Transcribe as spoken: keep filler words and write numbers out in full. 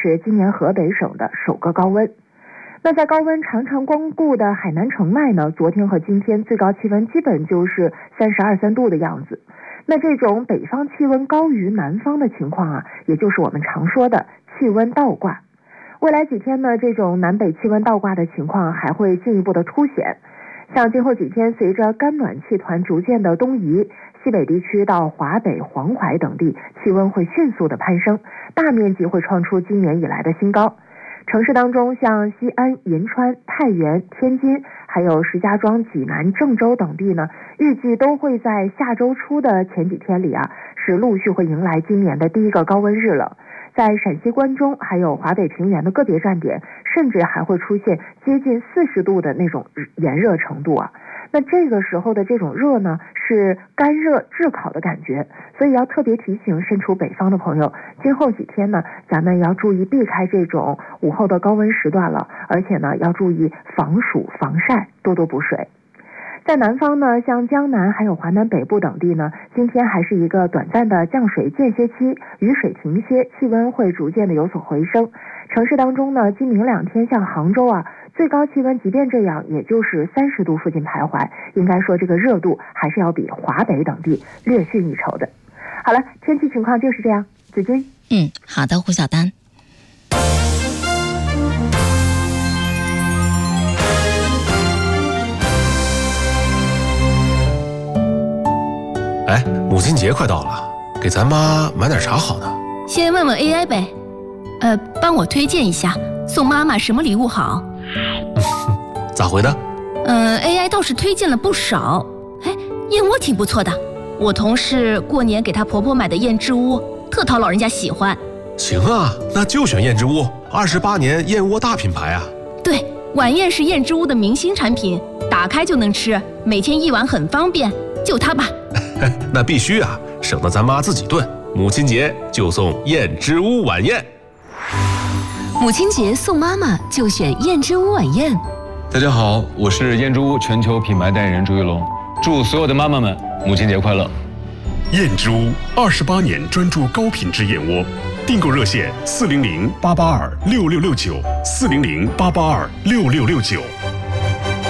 是今年河北省的首个高温。那在高温常常光顾的海南澄迈呢，昨天和今天最高气温基本就是三十二三度的样子。那这种北方气温高于南方的情况啊，也就是我们常说的气温倒挂。未来几天呢，这种南北气温倒挂的情况还会进一步的凸显。像今后几天，随着干暖气团逐渐的东移，西北地区到华北、黄淮等地气温会迅速的攀升，大面积会创出今年以来的新高。城市当中，像西安、银川、太原、天津，还有石家庄、济南、郑州等地呢，预计都会在下周初的前几天里啊，是陆续会迎来今年的第一个高温日了。在陕西关中还有华北平原的个别站点，甚至还会出现接近四十度的那种炎热程度啊。那这个时候的这种热呢，是干热炙烤的感觉，所以要特别提醒身处北方的朋友，今后几天呢，咱们要注意避开这种午后的高温时段了，而且呢，要注意防暑防晒，多多补水。在南方呢，像江南还有华南北部等地呢，今天还是一个短暂的降水间歇期，雨水停歇，气温会逐渐的有所回升。城市当中呢，今明两天像杭州啊，最高气温即便这样，也就是三十度附近徘徊，应该说这个热度还是要比华北等地略逊一筹的。好了，天气情况就是这样，子君。 嗯，好的，胡小丹。 哎，母亲节快到了，给咱妈买点啥好呢？ 先问问 A I 呗，呃，帮我推荐一下，送妈妈什么礼物好？ 咋回的？ 嗯 ，A I 倒是推荐了不少。哎，燕窝挺不错的，我同事过年给她婆婆买的燕之屋，特讨老人家喜欢。 行啊，那就选燕之屋，二十八年燕窝大品牌啊。 对，晚宴是燕之屋的明星产品，打开就能吃，每天一碗很方便，就它吧。 那必须啊，省得咱妈自己炖。母亲节就送燕之屋晚宴。 母亲节送妈妈就选燕之屋晚宴。 大家好，我是燕之屋全球品牌代言人朱一龙，祝所有的妈妈们母亲节快乐。 燕之屋二十八年专注高品质燕窝，订购热线四零零八八二六六六九四零零八八二六六六九。